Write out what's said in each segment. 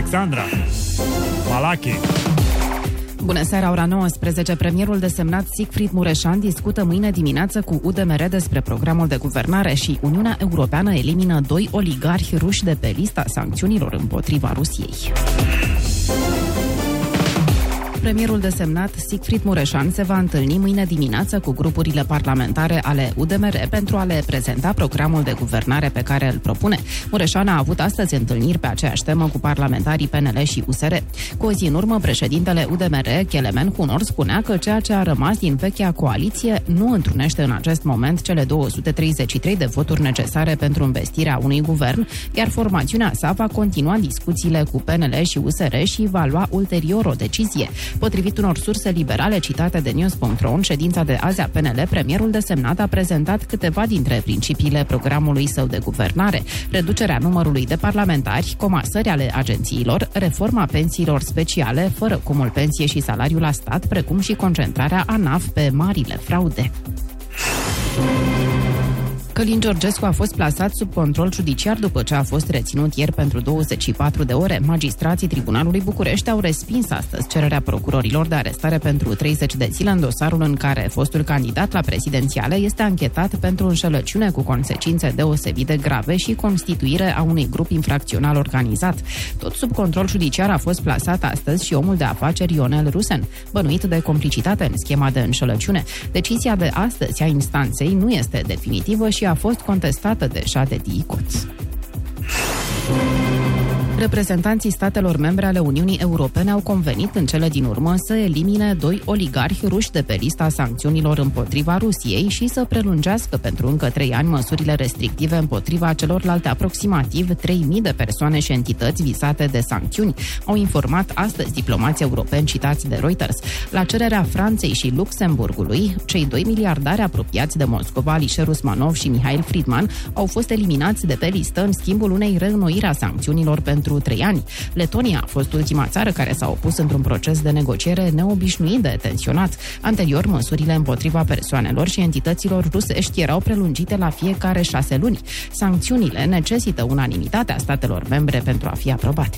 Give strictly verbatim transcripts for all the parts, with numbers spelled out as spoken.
Alexandra Malachi. Bună seara, ora nouăsprezece. Premierul desemnat Siegfried Mureșan discută mâine dimineață cu U D M R despre programul de guvernare și Uniunea Europeană elimină doi oligarhi ruși de pe lista sancțiunilor împotriva Rusiei. Premierul desemnat Siegfried Mureșan se va întâlni mâine dimineață cu grupurile parlamentare ale U D M R pentru a le prezenta programul de guvernare pe care îl propune. Mureșan a avut astăzi întâlniri pe aceeași temă cu parlamentarii P N L și U S R. Cu o zi în urmă, președintele U D M R, Kelemen Hunor, spunea că ceea ce a rămas din vechea coaliție nu întrunește în acest moment cele două sute treizeci și trei de voturi necesare pentru învestirea unui guvern, iar formațiunea sa va continua discuțiile cu P N L și U S R și va lua ulterior o decizie. Potrivit unor surse liberale citate de News punct ro, în ședința de azi a P N L, premierul desemnat a prezentat câteva dintre principiile programului său de guvernare: reducerea numărului de parlamentari, comasări ale agențiilor, reforma pensiilor speciale, fără cumul pensie și salariu la stat, precum și concentrarea ANAF pe marile fraude. Călin Georgescu a fost plasat sub control judiciar după ce a fost reținut ieri pentru douăzeci și patru de ore. Magistrații Tribunalului București au respins astăzi cererea procurorilor de arestare pentru treizeci de zile în dosarul în care fostul candidat la prezidențiale este anchetat pentru înșelăciune cu consecințe deosebit de grave și constituire a unui grup infracțional organizat. Tot sub control judiciar a fost plasat astăzi și omul de afaceri Ionel Rusen, bănuit de complicitate în schema de înșelăciune. Decizia de astăzi a instanței nu este definitivă și a fost contestată deja de DICOT. Reprezentanții statelor membre ale Uniunii Europene au convenit în cele din urmă să elimine doi oligarhi ruși de pe lista sancțiunilor împotriva Rusiei și să prelungească pentru încă trei ani măsurile restrictive împotriva celorlalte aproximativ trei mii de persoane și entități vizate de sancțiuni, au informat astăzi diplomații europeni citați de Reuters. La cererea Franței și Luxemburgului, cei doi miliardari apropiați de Moscova, Alisher Usmanov și Mihail Friedman, au fost eliminați de pe listă în schimbul unei reînnoiri a sancțiunilor pentru trei ani. Letonia a fost ultima țară care s-a opus într-un proces de negociere neobișnuit de tensionat. Anterior, măsurile împotriva persoanelor și entităților rusești erau prelungite la fiecare șase luni. Sancțiunile necesită unanimitatea statelor membre pentru a fi aprobate.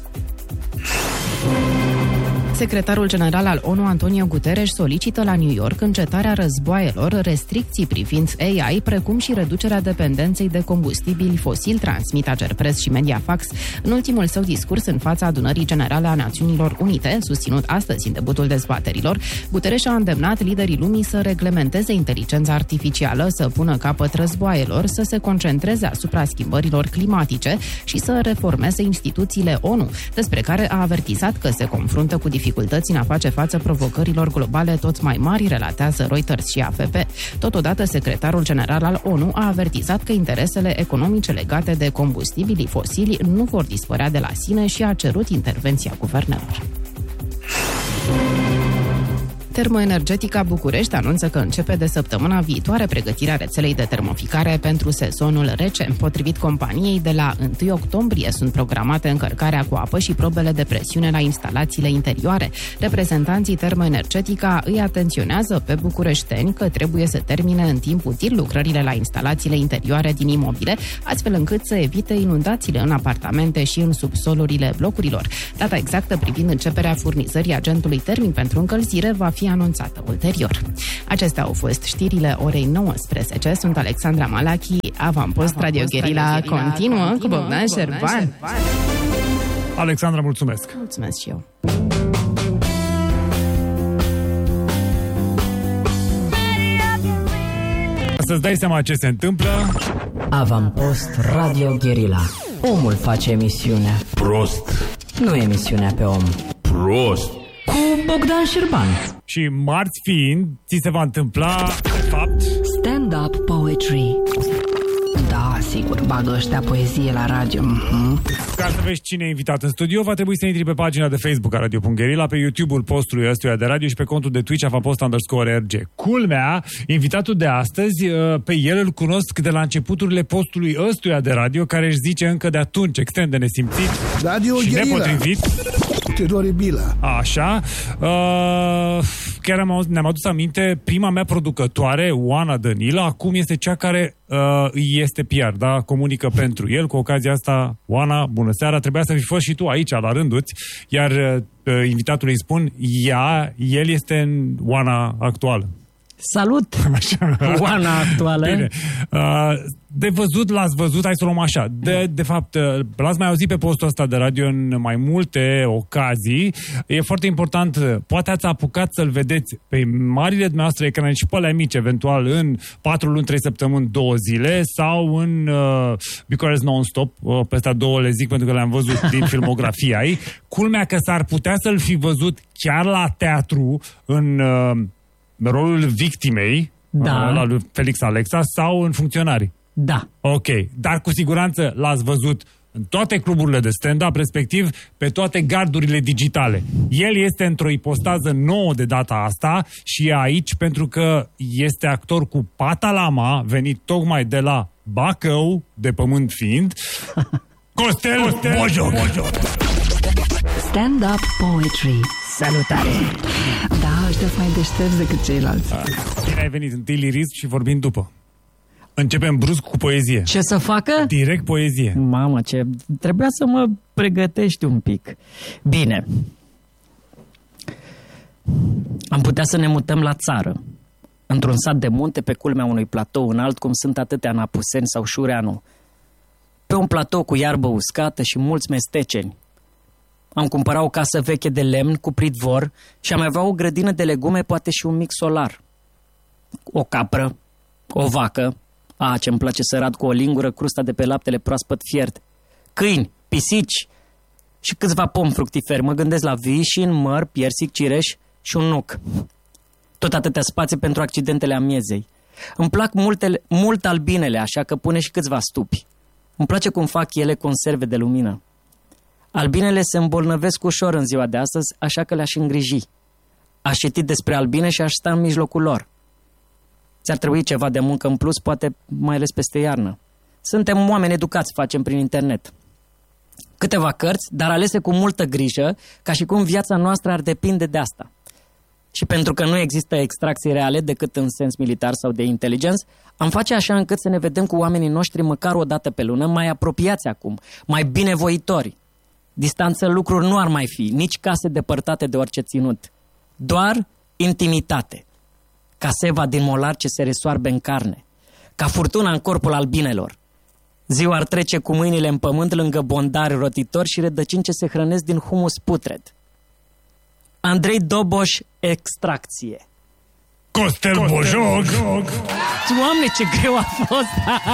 Secretarul general al ONU, Antonio Guterres, solicită la New York încetarea războaielor, restricții privind A I, precum și reducerea dependenței de combustibili fosili, transmit Agerpres și Mediafax. În ultimul său discurs în fața Adunării Generale a Națiunilor Unite, susținut astăzi în debutul dezbaterilor, Guterres a îndemnat liderii lumii să reglementeze inteligența artificială, să pună capăt războaielor, să se concentreze asupra schimbărilor climatice și să reformeze instituțiile ONU, despre care a avertizat că se confruntă cu dificultăți în a face față provocărilor globale tot mai mari, relatează Reuters și A F P. Totodată, secretarul general al ONU a avertizat că interesele economice legate de combustibilii fosili nu vor dispărea de la sine și a cerut intervenția guvernelor. Termoenergetica București anunță că începe de săptămâna viitoare pregătirea rețelei de termoficare pentru sezonul rece. Potrivit companiei, de la întâi octombrie sunt programate încărcarea cu apă și probele de presiune la instalațiile interioare. Reprezentanții Termoenergetica îi atenționează pe bucureșteni că trebuie să termine în timp util lucrările la instalațiile interioare din imobile, astfel încât să evite inundațiile în apartamente și în subsolurile blocurilor. Data exactă privind începerea furnizării agentului termic pentru încălzire va fi anunțată ulterior. Acestea au fost știrile orei nouăsprezece. Sunt Alexandra Malachi, Avampost Radio Guerilla continuă cu Bogdan Șerban. Alexandra, mulțumesc! Mulțumesc și eu! Să-ți dai seama ce se întâmplă. Avampost Radio Guerilla. Omul face emisiunea. Prost. Nu emisiunea pe om. Prost. Cu Bogdan Șerban. Și marți fiind, ți se va întâmpla, de fapt, Stand-up poetry. Da, sigur, bagă ăștia poezie la radio. Mm-hmm. Ca să vezi cine e invitat în studio, va trebui să intri pe pagina de Facebook a radio punct guerilla, pe YouTube-ul postului ăstuia de radio și pe contul de Twitch avampost underscore rg. Culmea, invitatul de astăzi, pe el îl cunosc de la începuturile postului ăstuia de radio, care își zice încă de atunci extrem de nesimțit Radio și Guerilla. nepotrivit. Teodore Bila. Așa. Uh, chiar am auzit, ne-am adus aminte, prima mea producătoare, Oana Dănilă, acum este cea care uh, este P R, da? Comunică pentru el. Cu ocazia asta, Oana, bună seara, trebuia să fi fost și tu aici, la rânduți, iar uh, invitatul îi spun, ea, el este în Oana actuală. Salut! Așa. Oana actuală. Bine. Uh, de văzut, l-ați văzut, hai să luăm așa. De, de fapt, l-ați mai auzit pe postul ăsta de radio în mai multe ocazii. E foarte important, poate ați apucat să-l vedeți pe marile dumneavoastră ecrane și pe alea mici, eventual în patru luni, trei săptămâni, două zile, sau în uh, Bucharest Non-Stop, uh, pe astea două le zic pentru că le-am văzut din filmografia ei. Culmea că s-ar putea să-l fi văzut chiar la teatru, în... Uh, rolul victimei, da, la lui Felix Alexa, sau în Funcționarii? Da. Ok, dar cu siguranță l-ați văzut în toate cluburile de stand-up, respectiv pe toate gardurile digitale. El este într-o ipostază nouă de data asta și e aici pentru că este actor cu pata lama, venit tocmai de la Bacău, de pământ fiind, Costel, Costel Bojoc. Stand-up poetry. Salutare! Da, ăștia sunt mai deștepți decât ceilalți. Bine ai venit, întâi lirism și vorbim după. Începem brusc cu poezie. Ce să facă? Direct poezie. Mamă, ce... Trebuia să mă pregătești un pic. Bine. Am putea să ne mutăm la țară. Într-un sat de munte, pe culmea unui platou înalt, cum sunt atâtea în Apuseni sau Șureanu. Pe un platou cu iarbă uscată și mulți mesteceni. Am cumpărat o casă veche de lemn cu pridvor și am avea o grădină de legume, poate și un mic solar. O capră, o vacă, a, ce-mi place să rad cu o lingură crusta de pe laptele proaspăt fiert, câini, pisici și câțiva pomi fructiferi. Mă gândesc la vișin, măr, piersic, cireș și un nuc. Tot atâtea spații pentru accidentele amiezei. Îmi plac multele, mult albinele, așa că pune și câțiva stupi. Îmi place cum fac ele conserve de lumină. Albinele se îmbolnăvesc ușor în ziua de astăzi, așa că le-aș îngriji. Aș citi despre albine și aș sta în mijlocul lor. Ți-ar trebui ceva de muncă în plus, poate mai ales peste iarnă. Suntem oameni educați, facem prin internet. Câteva cărți, dar alese cu multă grijă, ca și cum viața noastră ar depinde de asta. Și pentru că nu există extracții reale decât în sens militar sau de inteligență, am face așa încât să ne vedem cu oamenii noștri măcar o dată pe lună, mai apropiați acum, mai binevoitori. Distanță lucruri nu ar mai fi, nici case depărtate de orice ținut. Doar intimitate. Ca seva din molar ce se resoarbe în carne. Ca furtuna în corpul albinelor. Ziua ar trece cu mâinile în pământ lângă bondari rotitori și rădăcini ce se hrănesc din humus putred. Andrei Doboș, extracție. Costel Bojoc! Doamne, ce greu a fost!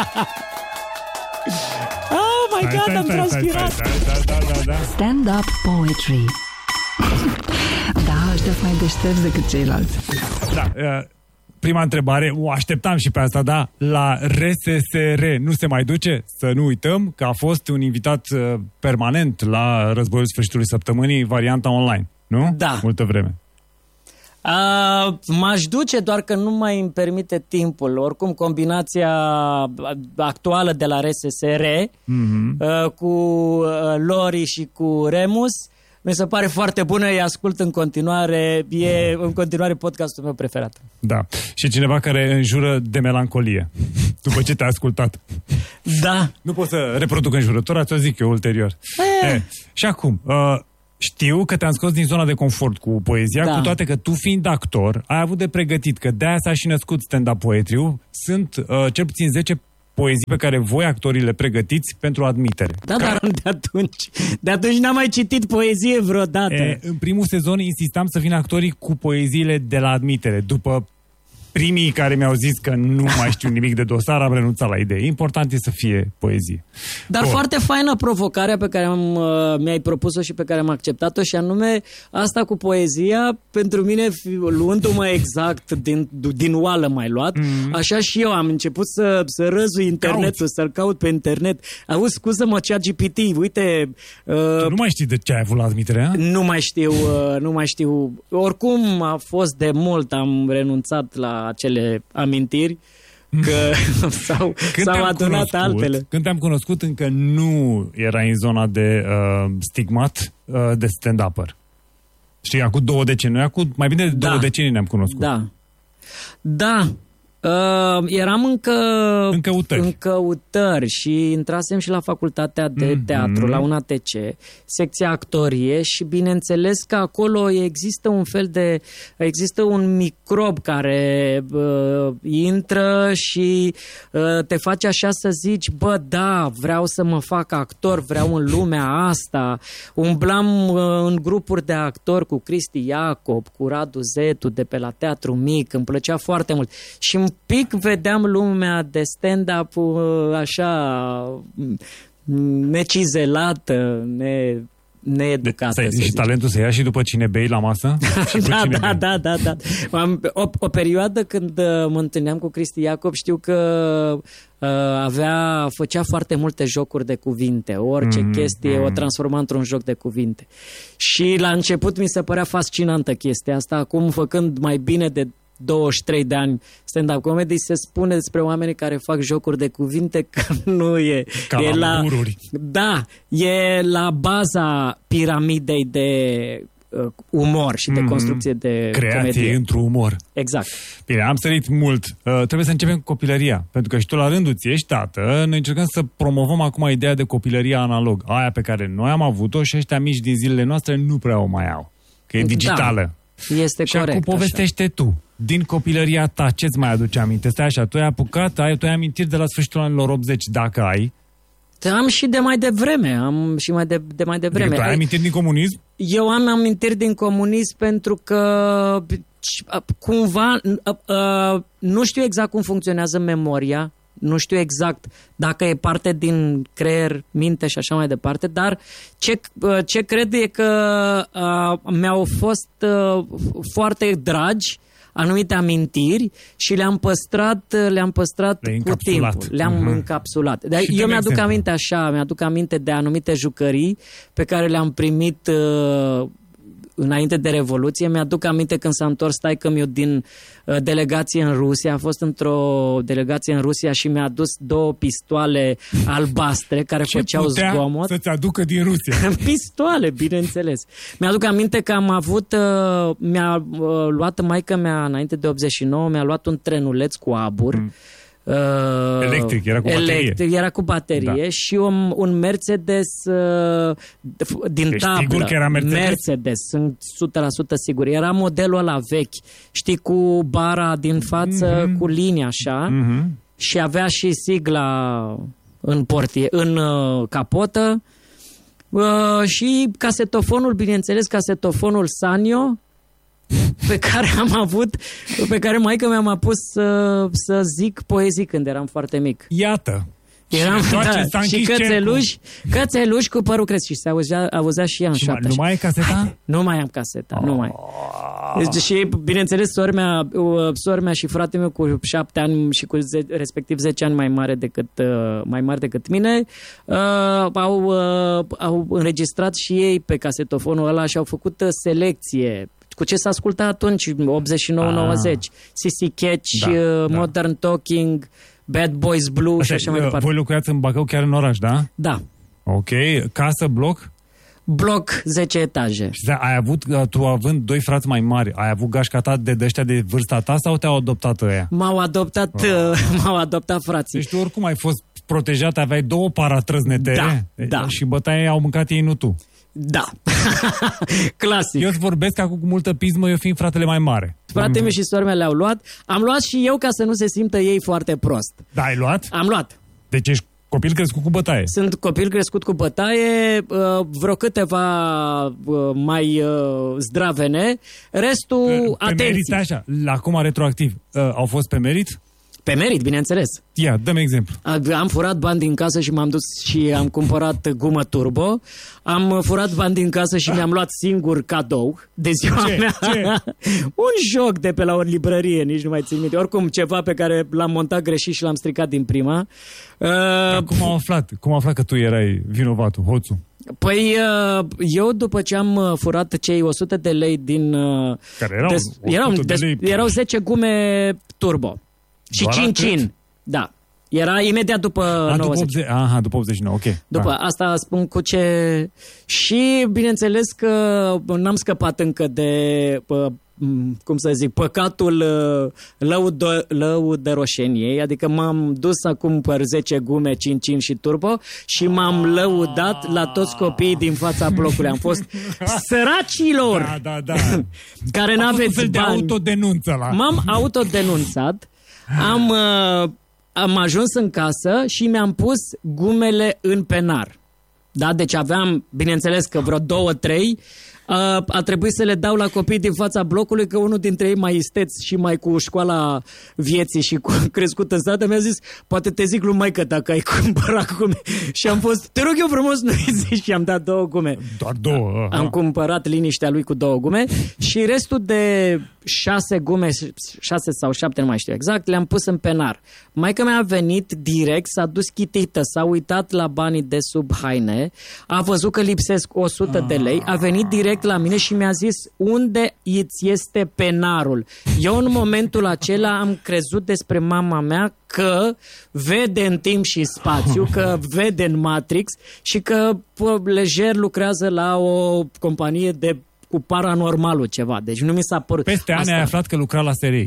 Oh my God, am transpirat! Stand-up poetry. Da, ăștia sunt mai deștepți decât ceilalți. Da, uh, prima întrebare, o așteptam și pe asta, da? La R S S R nu se mai duce? Să nu uităm că a fost un invitat uh, permanent la Războiul Sfârșitului Săptămânii, varianta online, nu? Da. Multă vreme. Uh, m-aș duce, doar că nu mai îmi permite timpul. Oricum, combinația actuală de la R S S R mm-hmm. uh, cu uh, Lori și cu Remus mi se pare foarte bună, îi ascult în continuare, e în continuare podcastul meu preferat. Da, și cineva care înjură de melancolie după ce te-a ascultat. Da. Nu pot să reproduc înjurătura, ți-o zic eu ulterior. E, și acum, uh, știu că te-am scos din zona de confort cu poezia, da. Cu toate că tu, fiind actor, ai avut de pregătit, că de-aia s-a și născut stand-up poetry. Sunt uh, cel puțin zece poezii pe care voi, actorii, le pregătiți pentru admitere. Da, care... dar de atunci, de atunci n-am mai citit poezie vreodată. E, în primul sezon insistam să vină actorii cu poeziile de la admitere. După primii care mi-au zis că nu mai știu nimic de dosar, am renunțat la idee. Important e să fie poezie. Dar Bun. Foarte faină provocarea pe care am, mi-ai propus-o și pe care am acceptat-o, și anume asta cu poezia, pentru mine, luându-mă exact din, din oală mai luat, mm-hmm. așa și eu am început să, să răzui internetul, caut. să-l caut pe internet. Auzi, scuză-mă, ChatGPT, uite... Uh, nu mai știi de ce ai avut la admitere? Nu mai știu, uh, nu mai știu. Oricum a fost de mult, am renunțat la acele amintiri, că s-au, s-au adunat altele. Când te-am cunoscut, încă nu erai în zona de uh, stigmat uh, de stand-upper. Știi, acum două decenii, noi acum mai bine de Da. două decenii ne-am cunoscut. Da. Da. Uh, eram încă În căutări. în căutări și intrasem și la facultatea de Mhm. teatru, la U N A T C, secția actorie și bineînțeles că acolo există un fel de, există un microb care uh, intră și uh, te face așa să zici, bă, da, vreau să mă fac actor, vreau în lumea asta. Umblam uh, în grupuri de actori cu Cristi Iacob, cu Radu Zetu de pe la Teatru Mic, îmi plăcea foarte mult. Și un pic vedeam lumea de stand-up uh, așa necizelată, ne, needucată. De, să și zic. talentul se ia și după cine bei la masă? Și cu Da, cine da, bei? da, da, da. Am, o, o perioadă când uh, mă întâlneam cu Cristi Iacob, știu că uh, avea, făcea foarte multe jocuri de cuvinte. Orice Mm, chestie mm. o transforma într-un joc de cuvinte. Și la început mi se părea fascinantă chestia asta. Acum, făcând mai bine de douăzeci și trei de ani stand-up comedy, se spune despre oamenii care fac jocuri de cuvinte că nu e... e la, Calambururi. da, e la baza piramidei de uh, umor și de Mhm. construcție de Creație comedie. într-un umor. Exact. Bine, am sărit mult. Uh, trebuie să începem cu copilăria. Pentru că și tu la rândul ți ești tată. Noi încercăm să promovăm acum ideea de copilăria analog. Aia pe care noi am avut-o și ăștia mici din zilele noastre nu prea o mai au. Că e digitală. Este Și corect. acum povestește tu. Din copilăria ta, ce-ți mai aduce aminte? Stai așa, tu ai apucat, ai, tu ai amintiri de la sfârșitul anilor optzeci, dacă ai. așa. Am și de mai devreme. Am și mai de, de mai devreme. Adică tu ai amintiri din comunism? Eu am amintiri din comunism pentru că cumva nu știu exact cum funcționează memoria, nu știu exact dacă e parte din creier, minte și așa mai departe, dar ce, ce cred e că uh, mi-au fost uh, foarte dragi anumite amintiri și le-am păstrat, le-am păstrat Le-ai cu încapsulat. timpul. Le-am Mhm. încapsulat. Dar Și eu dă-mi mi-aduc exemplu. aminte așa, mi-aduc aminte de anumite jucării pe care le-am primit uh, înainte de Revoluție. Mi-aduc aminte când s-a întors taică-miu din uh, delegație în Rusia. A fost într-o delegație în Rusia și mi-a adus două pistoale albastre care Ce făceau putea zgomot. să-ți aducă din Rusia? Pistoale, bineînțeles. Mi-aduc aminte că am avut, uh, mi-a uh, luat maică mea înainte de optzeci și nouă, mi-a luat un trenuleț cu abur. Mm. Uh, Electric, era cu baterie. Electric, era cu baterie Da. și un, un Mercedes uh, din Ești tablă. sigur că era Mercedes? Mercedes, sunt o sută la sută sigur. Era modelul ăla vechi, știi, cu bara din față, Mhm. cu linia așa, Mhm. și avea și sigla în, portie, în uh, capotă. Uh, și casetofonul, bineînțeles, casetofonul Sanyo, pe care am avut, pe care maică mea m-a pus să, să zic poezii când eram foarte mic. Iată. Eram, Și da, întoarce, s-a și închis cățeluși, cățeluși cu părul cresc și se auzea, auzea și ea în Și mai, șapte. nu mai e caseta? Nu mai am caseta, nu mai. Deci, și, bineînțeles, sora mea, uh, sora mea și fratele meu cu șapte ani și cu ze- respectiv zece ani mai mare decât, uh, mai mari decât mine, uh, au, uh, au înregistrat și ei pe casetofonul ăla și au făcut uh, selecție cu ce s-a ascultat atunci, optzeci și nouă nouăzeci. C C Catch, Da, uh, da. Modern Talking, Bad Boys Blue Așa, și așa mai departe. voi locuiați în Bacău, chiar în oraș, da? Da. Ok. Casă, bloc? Bloc zece etaje. Și zi, ai avut, tu având doi frați mai mari, ai avut gașca ta de ăștia de vârsta ta sau te-au adoptat ăia? M-au adoptat, uh, m-au adoptat frații. Deci tu oricum ai fost protejat, aveai două paratrăznete Da, da. și bătaie au mâncat ei, nu tu. Da. Clasic. Eu îți vorbesc acum cu multă pismă, eu fiind fratele mai mare. Fratele meu și sora mea le-au luat. Am luat și eu ca să nu se simtă ei foarte prost. Da, ai luat? Am luat. Deci ești copil crescut cu bătaie. Sunt copil crescut cu bătaie, uh, vreo câteva uh, mai uh, zdravene, restul Pe merit, atenție. așa, la acum retroactiv, uh, au fost pe merit? Pe merit, bineînțeles. Ia, dă-mi exemplu. Am furat bani din casă și m-am dus și am cumpărat gumă turbo. Am furat bani din casă și mi-am luat singur cadou de ziua Ce? mea. Ce? Un joc de pe la o librărie, nici nu mai țin minte. Oricum, ceva pe care l-am montat greșit și l-am stricat din prima. Dar Uh, cum au aflat? Cum au aflat că tu erai vinovatul, hoțul? Păi, uh, eu după ce am uh, furat cei o sută de lei din... Uh, Care erau des, erau, o sută de des, lei. erau zece gume turbo. Și Doar cinci atât? in. Da. Era imediat după A, nouăzeci. după optzeci, aha, după optzeci și nouă, ok. După da. asta spun cu ce... Și bineînțeles că n-am scăpat încă de, cum să zic, păcatul lăudă, lăudăroșeniei, adică m-am dus să cumpăr zece gume, cinci cinci și turbo și m-am lăudat la toți copiii din fața blocului. Am fost săracilor Da, da, da. care A n-aveți fost un fel de bani. autodenunță la... M-am autodenunțat, am, uh, am ajuns în casă și mi-am pus gumele în penar. Da? Deci aveam, bineînțeles că vreo două, trei, uh, a trebuit să le dau la copii din fața blocului, că unul dintre ei mai isteț și mai cu școala vieții și cu crescut în stradă mi-a zis, poate te zic lui maică dacă ai cumpărat gume. Și am fost, te rog eu frumos, nu-i zici, și am dat două gume. Doar două. Am cumpărat liniștea lui cu două gume și restul de șase gume, șase sau șapte, nu mai știu exact, le-am pus în penar. Maica mea a venit direct, s-a dus chitită, s-a uitat la banii de sub haine, a văzut că lipsesc o sută de lei, a venit direct la mine și mi-a zis, unde îți este penarul? Eu în momentul acela am crezut despre mama mea că vede în timp și spațiu, că vede în Matrix și că pă, lejer lucrează la o companie de cu paranormalul ceva. Deci nu mi s-a părut. Peste ani ai aflat că lucra la S R I.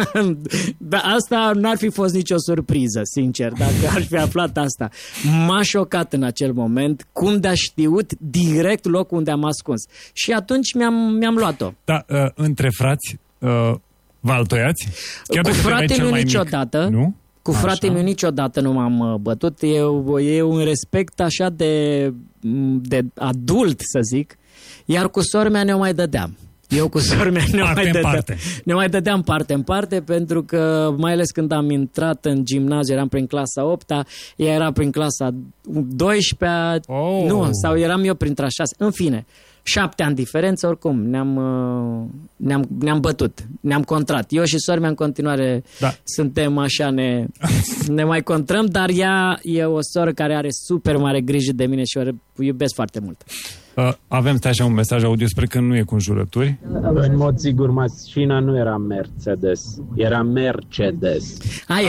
Da, asta n-ar fi fost nicio surpriză, sincer, dacă aș fi aflat asta. M-a șocat în acel moment cum de-a știut direct locul unde am ascuns. Și atunci mi-am, mi-am luat-o. Da, uh, între frați, uh, vă altoiați? Cu fratele meu niciodată. Nu? Cu fratele meu niciodată nu m-am bătut. E, e un respect așa de, de adult, să zic. Iar cu sora mea ne-o mai dădeam. Eu cu sora mea ne-o mai dădeam. Parte. Ne mai dădeam parte în parte, pentru că mai ales când am intrat în gimnaziu, eram prin clasa a opta, ea era prin clasa a douăsprezecea, oh. nu, sau eram eu printre a șase. În fine, șapte ani diferență, oricum, ne-am, ne-am, ne-am bătut, ne-am contrat. Eu și sora mea în continuare da. suntem așa, ne, ne mai contrăm, dar ea e o soră care are super mare grijă de mine și o iubesc foarte mult. Uh, avem, stai așa, un mesaj audio, sper că nu e cu înjurături. În mod sigur, mașina nu era Mercedes, era Mercedes. Aia.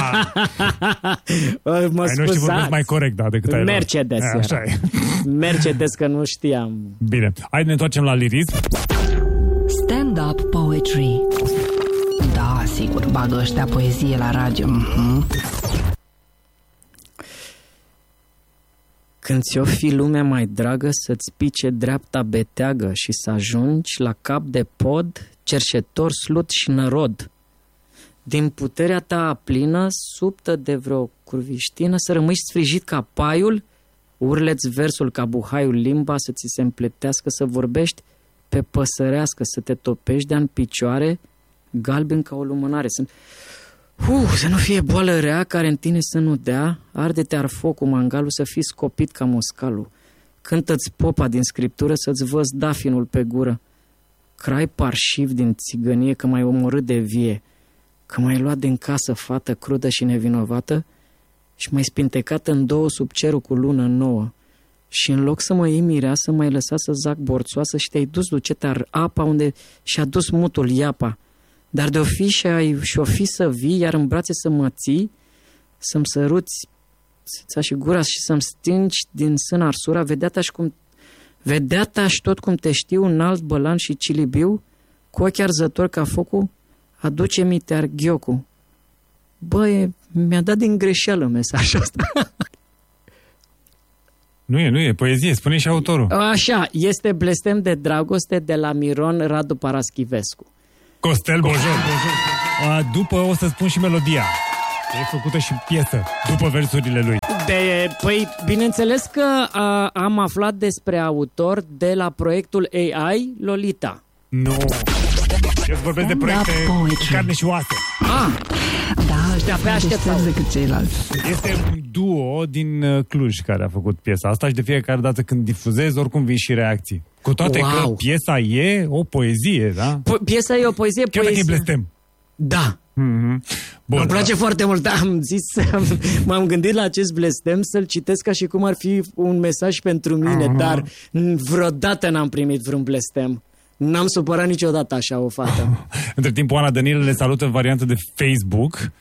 Mă ai, nu știu, vorbesc mai corect, da, decât ai Mercedes luat. Așa e. Mercedes, că nu știam. Bine, hai ne întoarcem la lirism. Stand-up poetry. Da, sigur, bagă ăștia poezie la radio. Mm-hmm. Când ți-o fi lumea mai dragă, să-ți pice dreapta beteagă și să ajungi la cap de pod, cerșetor, slut și nărod. Din puterea ta plină, subtă de vreo curviștină, să rămâi sfrijit ca paiul, urleți versul ca buhaiul, limba să ți se împletească, să vorbești pe păsărească, să te topești de-a în picioare, galben ca o lumânare. Sunt... Uh, să nu fie boală rea care în tine să nu dea, arde-te ar focul mangalul, să fii scopit ca moscalul. Cântă-ți popa din scriptură, să-ți văz dafinul pe gură. Crai parșiv din țigănie că m-ai omorât de vie, că m-ai luat din casă fată crudă și nevinovată și m-ai spintecat în două sub cerul cu lună nouă. Și în loc să mă iei mireasă, m-ai lăsat să zac borțoasă și te-ai dus ducetar apa unde și-a dus mutul iapa. Dar de-o fi și-o fi să vii, iar în brațe să mă ții, să-mi săruți ța și gura și să-mi stingi din sân arsura, vedea-ta și cum vedea-ta și tot cum te știu, înalt, bălan și cilibiu, cu ochi arzători ca focul, aduce-mi te arghiocu. Băi, mi-a dat din greșeală mesajul ăsta. Nu e, nu e, poezie, spune și autorul. Așa, este Blestem de dragoste de la Miron Radu Paraschivescu. Costel Bojor. După o să spun și melodia. E făcută și piesă, după versurile lui. De, păi, bineînțeles că a, am aflat despre autor de la proiectul A I Lolita. Nu. Eu vorbesc de proiecte cu carne și oase. Ah, da, ăștia pe așteptau decât ceilalți. Este un duo din Cluj care a făcut piesa asta și de fiecare dată când difuzezi, oricum vin și reacții. Cu toate wow. că piesa e o poezie, da? Po- piesa e o poezie, chiar poezie. dacă e blestem. Da. Mm-hmm. Bun, îmi place da. foarte mult. Am zis, m-am gândit la acest blestem să-l citesc ca și cum ar fi un mesaj pentru mine, uh-huh. dar vreodată n-am primit vreun blestem. N-am supărat niciodată așa o fată. Între timp, Oana Danilă le salută în variantă de Facebook.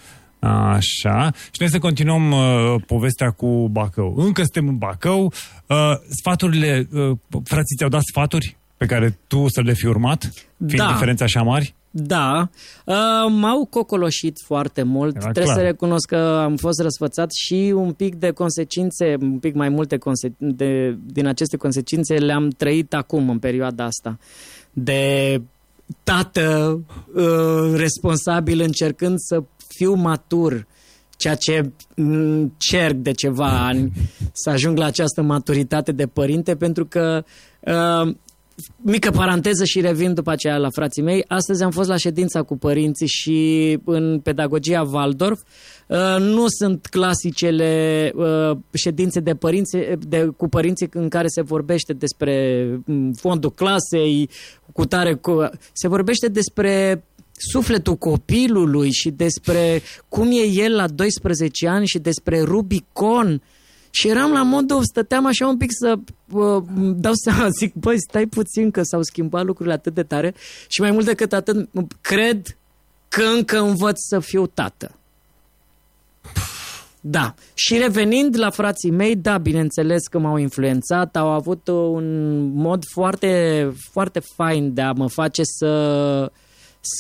Așa. Și noi să continuăm uh, povestea cu Bacău. Încă suntem în Bacău. Uh, sfaturile, uh, frații ți-au dat sfaturi pe care tu să le fi urmat? Fiind Da. diferențe așa mari? Da, uh, m-au cocoloșit foarte mult. Era Trebuie clar. să recunosc că am fost răsfățat și un pic de consecințe, un pic mai multe conse- de, din aceste consecințe le-am trăit acum, în perioada asta. De tată uh, responsabil încercând să fiu matur, ceea ce m, cerc de ceva ani să ajung la această maturitate de părinte, pentru că uh, mică paranteză și revin după aceea la frații mei. Astăzi am fost la ședința cu părinții și în pedagogia Waldorf uh, nu sunt clasicele uh, ședințe de părinți, de, cu părinții în care se vorbește despre um, fondul clasei, cu tare, cu, se vorbește despre sufletul copilului și despre cum e el la doisprezece ani și despre Rubicon. Și eram la modul, stăteam așa un pic să uh, dau seama, zic, băi, stai puțin că s-au schimbat lucrurile atât de tare și mai mult decât atât, cred că încă învăț să fiu tată. Da. Și revenind la frații mei, da, bineînțeles că m-au influențat, au avut un mod foarte, foarte fain de a mă face să, să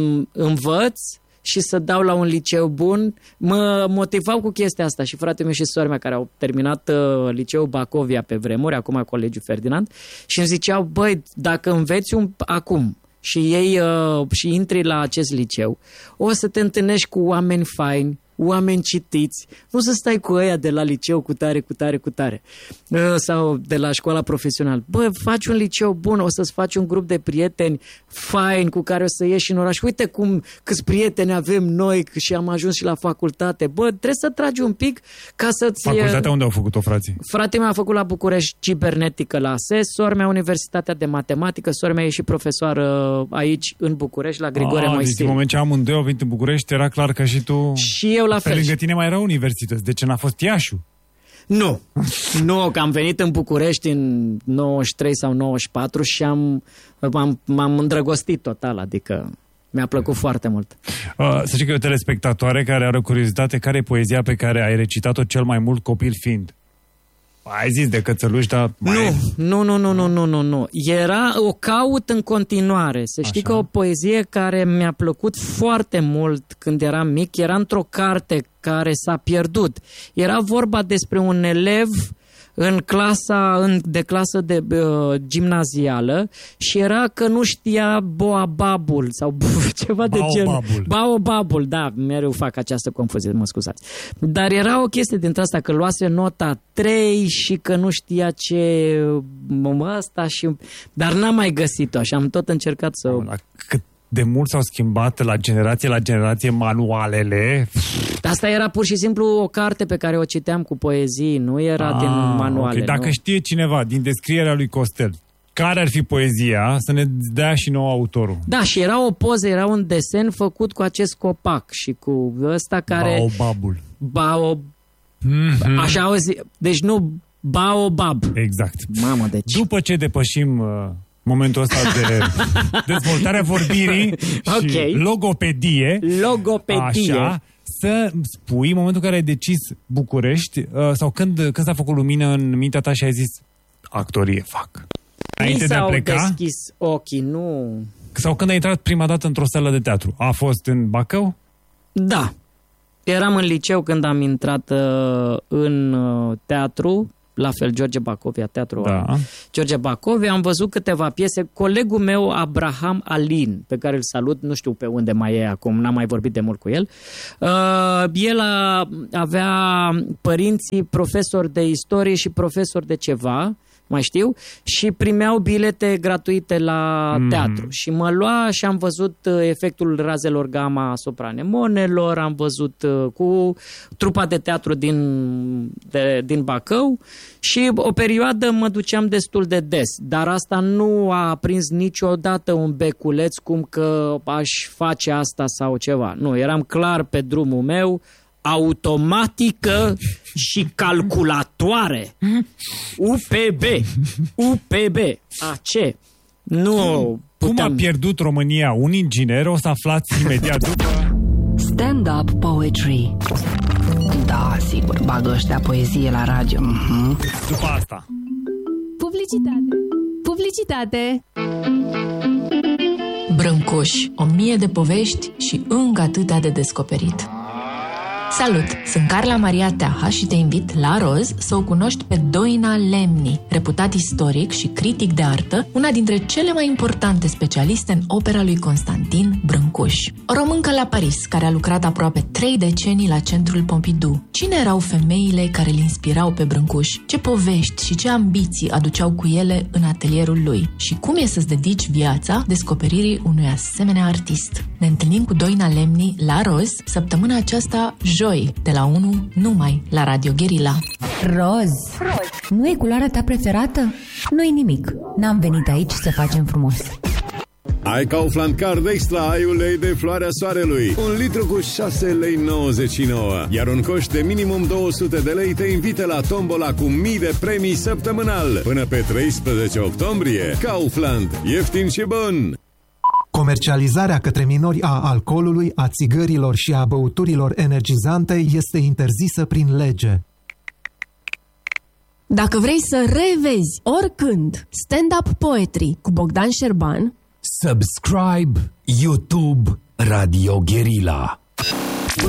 învăț și să dau la un liceu bun. Mă motivau cu chestia asta și fratele meu și sora mea care au terminat uh, liceul Bacovia pe vremuri, acum Colegiul Ferdinand, și îmi ziceau, băi, dacă înveți un, acum și ei uh, și intri la acest liceu, o să te întâlnești cu oameni faini, oameni citiți, nu să stai cu ăia de la liceu cu tare, cu tare, cu tare, uh, sau de la școala profesională. Bă, faci un liceu bun, o să-ți faci un grup de prieteni fain cu care o să ieși în oraș. Uite cum câți prieteni avem noi și am ajuns și la facultate. Bă, trebuie să tragi un pic ca să-ți... Facultatea unde au făcut-o, frații? Fratele meu a făcut la București cibernetică la A S E S, sora mea Universitatea de Matematică, sora mea e și profesoară aici în București, la Grigore Ah, Moisie. deci în moment ce amândoi au venit în București, era clar că și tu... Și eu la Pe fel. lângă tine mai erau universități. De ce n-a fost Iașu? Nu, nu, că am venit în București în nouăzeci și trei sau nouăzeci și patru și am, m-am, m-am îndrăgostit total, adică mi-a plăcut foarte mult. Uh, să știi că e o telespectatoare care are o curiozitate, care e poezia pe care ai recitat-o cel mai mult copil fiind? Ai zis de cățăluși, dar... Mai... Nu, nu, nu, nu, nu, nu, nu. Era, o caut în continuare. Să știi Așa. că o poezie care mi-a plăcut foarte mult când eram mic, era într-o carte care s-a pierdut. Era vorba despre un elev în clasa, în, de clasă de uh, gimnazială și era că nu știa boababul sau ceva de genul. Baobabul. Baobabul, da, mereu fac această confuzie, mă scuzați. Dar era o chestie dintre asta, că luase nota trei și că nu știa ce ăsta și... Dar n-am mai găsit-o și am tot încercat să... La cât de mult s-au schimbat la generație la generație manualele. Asta era pur și simplu o carte pe care o citeam cu poezii, nu era Ah, din manuale. okay. Dacă nu? știe cineva din descrierea lui Costel care ar fi poezia, să ne dea și nouă autorul. Da, și era o poză, era un desen făcut cu acest copac și cu ăsta care... Baobabul. Bao... Mm-hmm. Așa o zi... Deci nu baobab. Exact. Mamă, deci... După ce depășim uh, momentul ăsta de dezvoltarea vorbirii și Ok. logopedie, Logopedie. așa, să spui în momentul în care ai decis București uh, sau când, când s-a făcut lumină în mintea ta și ai zis actorie fac. Înainte Mi de a s-au pleca? deschis ochii, nu... Sau când ai intrat prima dată într-o sală de teatru? A fost în Bacău? Da. Eram în liceu când am intrat uh, în uh, teatru, la fel George Bacovia, teatru Da. George Bacovia, am văzut câteva piese. Colegul meu, Abraham Alin, pe care îl salut, nu știu pe unde mai e acum, n-am mai vorbit de mult cu el, uh, el a, avea părinții profesori de istorie și profesori de ceva, mai știu, și primeau bilete gratuite la Mm. teatru. Și mă lua și am văzut uh, efectul razelor gamma asupra anemonelor, am văzut uh, cu trupa de teatru din, de, din Bacău și o perioadă mă duceam destul de des, dar asta nu a aprins niciodată un beculeț cum că aș face asta sau ceva. Nu, eram clar pe drumul meu, automatică și calculatoare. U P B. U P B. A C. Nu Cum puteam... a pierdut România un inginer? O să aflați imediat după... Stand-up poetry. Da, sigur, bagă ăștia poezie la radio. Mm-hmm. După asta. Publicitate. Publicitate. Brâncuș, o mie de povești și încă atâtea de descoperit. Salut! Sunt Carla Maria Teaha și te invit la Roz să o cunoști pe Doina Lemni, reputat istoric și critic de artă, una dintre cele mai importante specialiste în opera lui Constantin Brâncuș. O româncă la Paris, care a lucrat aproape trei decenii la Centrul Pompidou. Cine erau femeile care îl inspirau pe Brâncuș? Ce povești și ce ambiții aduceau cu ele în atelierul lui? Și cum e să-ți dedici viața descoperirii unui asemenea artist? Ne întâlnim cu Doina Lemni la Roz săptămâna aceasta joi, de la unu numai la Radio Guerilla. Roz, nu e culoarea ta preferată? Nu-i nimic, n-am venit aici să facem frumos. Ai Kaufland Card Extra, ai ulei de floarea soarelui, un litru cu șase lei nouăzeci și nouă, iar un coș de minimum două sute de lei te invită la tombola cu mii de premii săptămânal până pe treisprezece octombrie. Kaufland, ieftin și bun! Comercializarea către minori a alcoolului, a țigărilor și a băuturilor energizante este interzisă prin lege. Dacă vrei să revezi oricând Stand-up Poetry cu Bogdan Șerban, subscribe YouTube Radio Guerilla.